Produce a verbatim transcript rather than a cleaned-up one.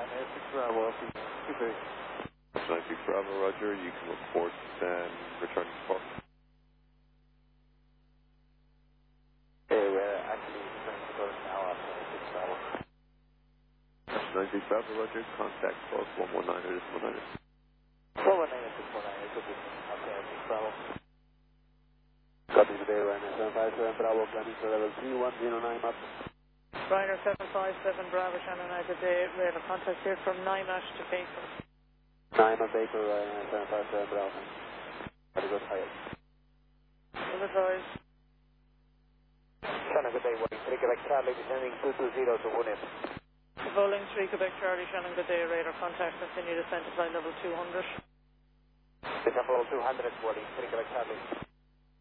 Ryanair six Bravo, two three. nine six Bravo, roger. You can report then return to park. Hey, we're actually returning to park now after nine six Bravo. nine six Bravo, roger. Contact park one one nine or one nine. one one nine six one nine, it could be after nine six Bravo. Copy today, Ryanair seven five seven Bravo, climbing to level three one zero nine up. Ryanair seven five seven Bravo, Shannon United Day, radar contact here from Nymash to Baker. nine on Baker, Ryanair seven five seven Bravo. Very good, higher. Will advise. Shannon, good day, one three Quebec Charlie, descending two two zero to one eight. Bowling three Quebec Charlie, Shannon, good day, radar contact, continue descent to flight level two hundred. December two hundred, Wally, three Quebec Charlie.